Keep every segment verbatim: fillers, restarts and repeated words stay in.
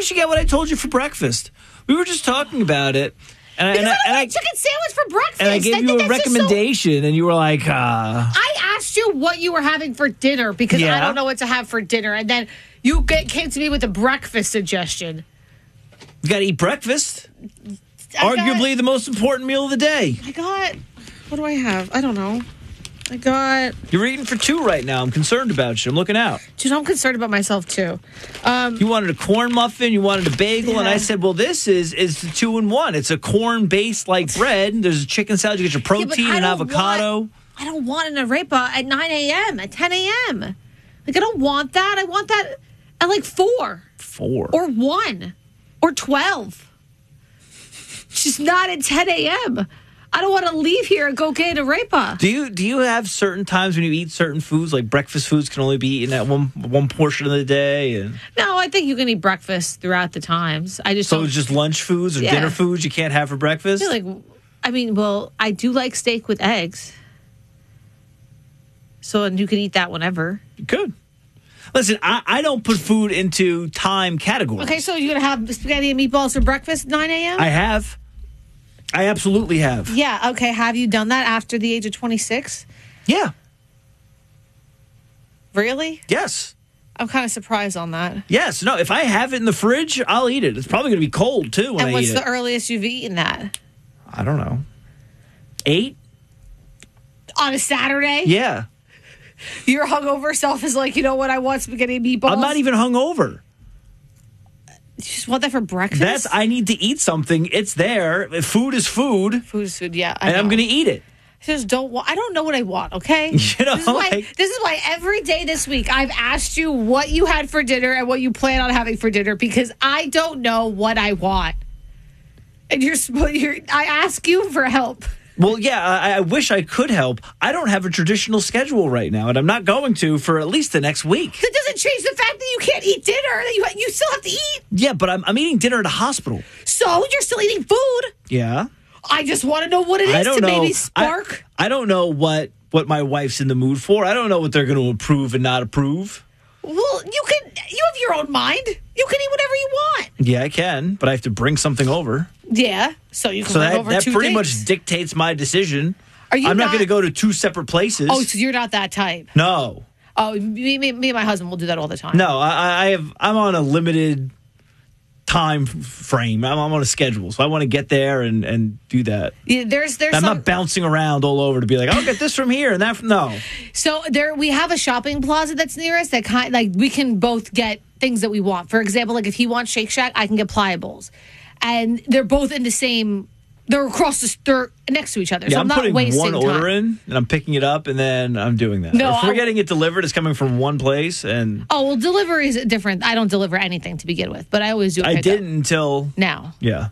don't you get what I told you for breakfast? We were just talking about it. And I, Because and I, I don't and want I, a chicken sandwich for breakfast. and I gave I you think a that's just so- recommendation, and you were like, uh... I asked you what you were having for dinner because Yeah. I don't know what to have for dinner. And then you get, came to me with a breakfast suggestion. You got to eat breakfast. I got- Arguably the most important meal of the day. I got, what do I have? I don't know. I got, You're eating for two right now. I'm concerned about you. I'm looking out. dude, I'm concerned about myself too. Um, You wanted a corn muffin, you wanted a bagel, and Yeah. I said, well, this is is the two in one. It's a corn-based like bread. There's a chicken salad. You get your yeah, but protein I and don't avocado. want- I don't want an arepa at nine a.m., at ten a.m. Like, I don't want that. I want that at like four Four. or one or twelve. Just not at ten a.m. I don't want to leave here and go get an arepa. do you do you have certain times when you eat certain foods, like breakfast foods can only be eaten at one one portion of the day? And No, I think you can eat breakfast throughout the times. I just so don't it's just lunch foods or Yeah. dinner foods you can't have for breakfast? feel like, I mean, well, I do like steak with eggs. So, and you can eat that whenever. You could. Listen, I, I don't put food into time categories. Okay, so you're going to have spaghetti and meatballs for breakfast at nine a.m.? I have. I absolutely have. Yeah, okay. Have you done that after the age of twenty-six? Yeah. Really? Yes. I'm kind of surprised on that. Yes. No, if I have it in the fridge, I'll eat it. It's probably going to be cold, too, when And I what's eat the it. earliest you've eaten that? I don't know. Eight? On a Saturday? Yeah. Your hungover self is like, you know what? I want spaghetti and meatballs. I'm not even hungover. You just want that for breakfast? That's I need to eat something. It's there. If food is food, Food is food, yeah. I and I'm know. going to eat it. I just don't want. I don't know what I want. Okay, You know, this is why. like- this is why every day this week I've asked you what you had for dinner and what you plan on having for dinner because I don't know what I want. And you're, sp- you're I ask you for help. Well, yeah, I, I wish I could help. I don't have a traditional schedule right now, and I'm not going to for at least the next week. That doesn't change the fact that you can't eat dinner. That you you still have to eat. Yeah, but I'm, I'm eating dinner at a hospital. So you're still eating food. Yeah. I just want to know what it is I don't to know. maybe I- spark. I, don't know what, what my wife's in the mood for. I don't know what they're going to approve and not approve. Well, you can. You have your own mind. You can eat whatever you want. Yeah, I can, but I have to bring something over. Yeah. So you can So bring that, over that two pretty things. much dictates my decision. Are you I'm not, not- going to go to two separate places. Oh, so you're not that type. No. Oh, me, me, me and my husband will do that all the time. No, I, I have. I'm on a limited time f- frame. I'm, I'm on a schedule, so I want to get there and, and do that. Yeah, there's there's I'm some, not bouncing around all over to be like, I'll get this from here and that from no. so there we have a shopping plaza that's near us that kind like we can both get things that we want. For example, like if he wants Shake Shack, I can get Pliables, and they're both in the same. They're across the they're next to each other. Yeah, so I'm, I'm not putting wasting one time. order in and I'm picking it up and then I'm doing that. No, if we're I'll- getting it delivered, it's coming from one place and Oh well, delivery is different. I don't deliver anything to begin with, but I always do. A I pickup didn't until now. yeah.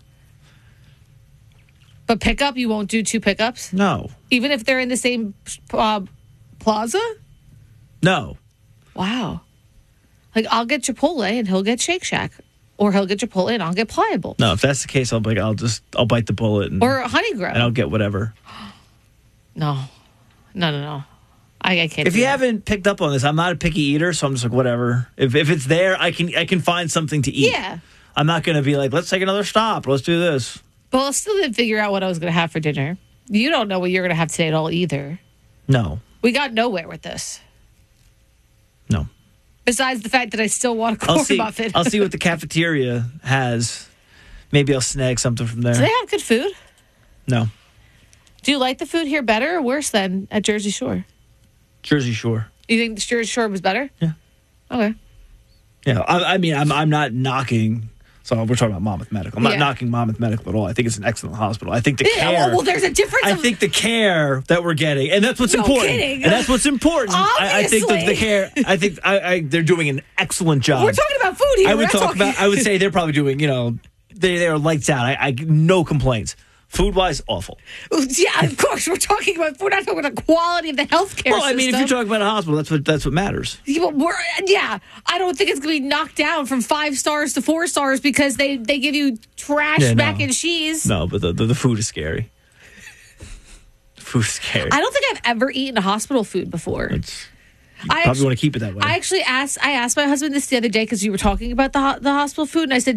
But pickup, you won't do two pickups, No. even if they're in the same uh, plaza. No. Wow. Like I'll get Chipotle and he'll get Shake Shack, or he'll get Chipotle and I'll get Pliable, No, if that's the case, I'll be like, I'll just I'll bite the bullet and, or Honey Grow. and I'll get whatever. No, no, no, no. I, I can't. If do you that. haven't picked up on this, I'm not a picky eater, so I'm just like whatever. If if it's there, I can I can find something to eat. Yeah. I'm not going to be like, let's take another stop. Let's do this. Well, I still didn't figure out what I was going to have for dinner. You don't know what you're going to have today at all either. No. We got nowhere with this. No. Besides the fact that I still want a I'll corn see. muffin. I'll see what the cafeteria has. Maybe I'll snag something from there. Do they have good food? No. Do you like the food here better or worse than at Jersey Shore? Jersey Shore. You think the Jersey Shore was better? Yeah. Okay. Yeah. I, I mean, I'm I'm not knocking. So we're talking about Monmouth Medical. I'm not Yeah. knocking Monmouth Medical at all. I think it's an excellent hospital. I think the Yeah, care. well, well, there's a difference. I of, think the care that we're getting, and that's what's No important. kidding. And that's what's important. I, I think that the Obviously. care. I think I, I, they're doing an excellent job. we're talking about food here. I We're would not talk talking- about. I would say they're probably doing. You know, they they are lights out. I, I no complaints. Food wise, awful. Yeah, of course. We're talking about. We're not talking about the quality of the healthcare Well, I mean, if system. you're talking about a hospital, that's what that's what matters. Yeah, but we're, yeah, I don't think it's going to be knocked down from five stars to four stars because they, they give you trash Yeah, no. mac and cheese. No, but the the, the food is scary. The food is scary. I don't think I've ever eaten hospital food before. It's, you I probably actu- want to keep it that way. I actually asked I asked my husband this the other day because you were talking about the ho- the hospital food, and I said,